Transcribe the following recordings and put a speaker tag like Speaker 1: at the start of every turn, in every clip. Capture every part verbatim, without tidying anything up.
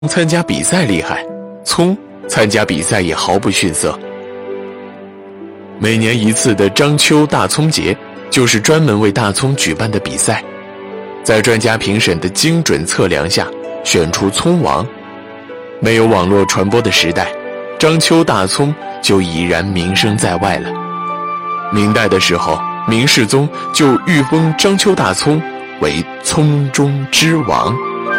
Speaker 1: 参加比赛厉害，葱参加比赛也毫不逊色。每年一次的章丘大葱节，就是专门为大葱举办的比赛，在专家评审的精准测量下，选出葱王。没有网络传播的时代，章丘大葱就已然名声在外了。明代的时候，明世宗就御封章丘大葱为葱中之王。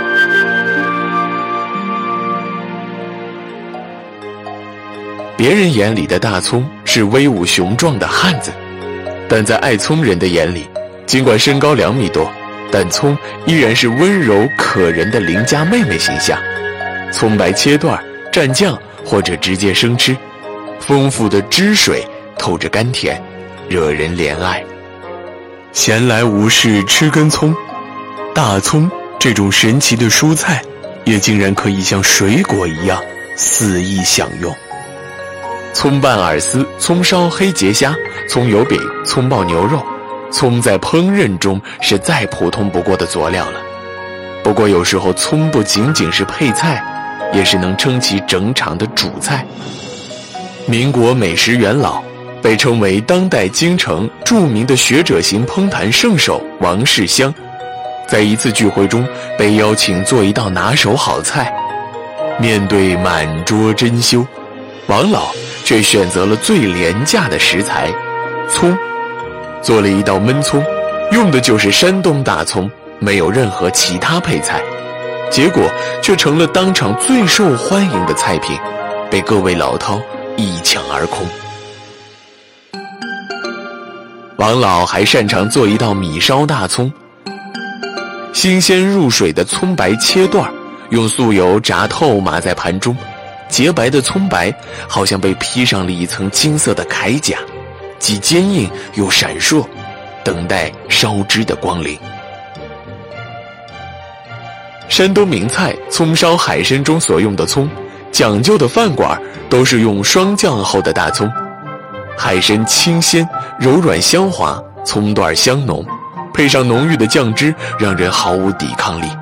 Speaker 1: 别人眼里的大葱是威武雄壮的汉子，但在爱葱人的眼里，尽管身高两米多，但葱依然是温柔可人的邻家妹妹形象。葱白切段蘸酱或者直接生吃，丰富的汁水透着甘甜，惹人怜爱。闲来无事吃根葱，大葱这种神奇的蔬菜也竟然可以像水果一样肆意享用。葱拌饵丝、葱烧黑节虾、葱油饼、葱爆牛肉，葱在烹饪中是再普通不过的佐料了。不过有时候葱不仅仅是配菜，也是能撑起整场的主菜。民国美食元老，被称为当代京城著名的学者型烹坛圣手王世襄，在一次聚会中被邀请做一道拿手好菜。面对满桌珍馐，王老却选择了最廉价的食材葱，做了一道焖葱，用的就是山东大葱，没有任何其他配菜，结果却成了当场最受欢迎的菜品，被各位老饕一抢而空。王老还擅长做一道米烧大葱，新鲜入水的葱白切段，用素油炸透码在盘中，洁白的葱白好像被披上了一层金色的铠甲，既坚硬又闪烁，等待烧汁的光临。山东名菜葱烧海参中所用的葱，讲究的饭馆都是用霜降后的大葱。海参清鲜柔软香滑，葱段香浓，配上浓郁的酱汁，让人毫无抵抗力。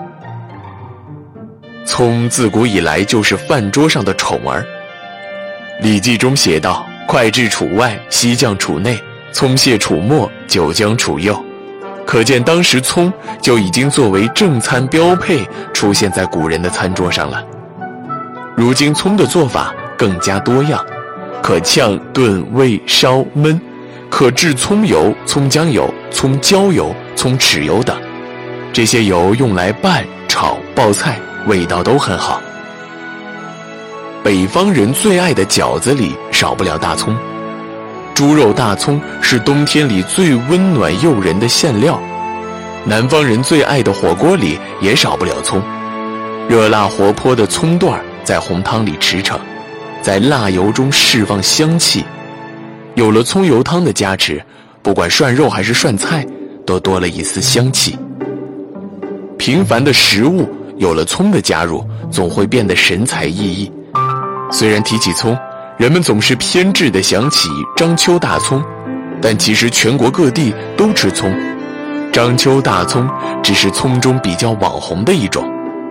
Speaker 1: 葱自古以来就是饭桌上的宠儿，《礼记》中写道：脍炙处外，西酱处内，葱蟹处末，酒浆处右。可见当时葱就已经作为正餐标配出现在古人的餐桌上了。如今葱的做法更加多样，可炝、炖、煨、烧、焖，可制葱油、葱姜油、葱椒油、葱豉油等，这些油用来拌、炒、爆菜，味道都很好。北方人最爱的饺子里少不了大葱，猪肉大葱是冬天里最温暖诱人的馅料。南方人最爱的火锅里也少不了葱，热辣活泼的葱段在红汤里驰骋，在辣油中释放香气。有了葱油汤的加持，不管涮肉还是涮菜都多了一丝香气。平凡的食物有了葱的加入，总会变得神采奕奕。虽然提起葱，人们总是偏执地想起章丘大葱，但其实全国各地都吃葱，章丘大葱只是葱中比较网红的一种。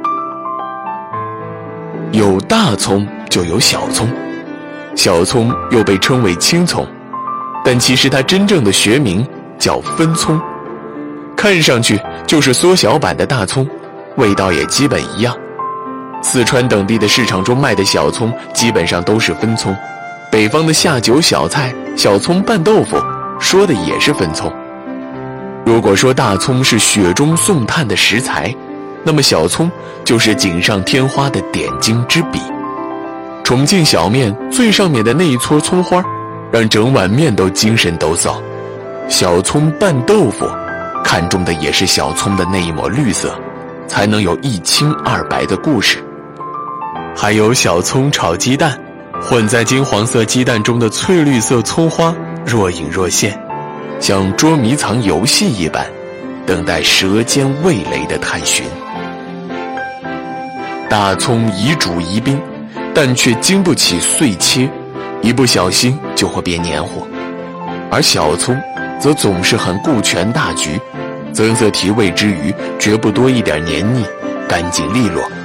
Speaker 1: 有大葱就有小葱，小葱又被称为青葱，但其实它真正的学名叫分葱，看上去就是缩小版的大葱，味道也基本一样。四川等地的市场中卖的小葱基本上都是分葱，北方的下酒小菜小葱拌豆腐说的也是分葱。如果说大葱是雪中送炭的食材，那么小葱就是锦上添花的点睛之笔。重庆小面最上面的那一撮葱花，让整碗面都精神抖擞。小葱拌豆腐，看重的也是小葱的那一抹绿色，才能有一清二白的故事。还有小葱炒鸡蛋，混在金黄色鸡蛋中的翠绿色葱花若隐若现，像捉迷藏游戏一般，等待舌尖味蕾的探寻。大葱宜煮宜冰，但却经不起碎切，一不小心就会变黏糊。而小葱则总是很顾全大局，增色提味之余绝不多一点黏腻，干净利落，